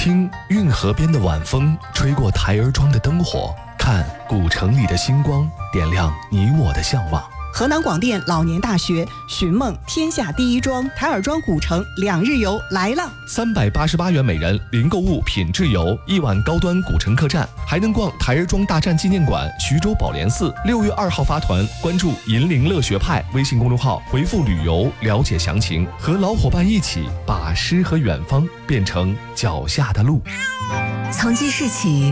听运河边的晚风吹过台儿庄的灯火，看古城里的星光点亮你我的向往。 河南广电老年大学寻梦天下第一庄台儿庄古城2日游来了 ，388元每人，零购物品质游，1晚高端古城客栈，还能逛台儿庄大战纪念馆、徐州宝莲寺。6月2号发团，关注银陵乐学派微信公众号，回复旅游了解详情，和老伙伴一起把诗和远方变成脚下的路。 从记事起，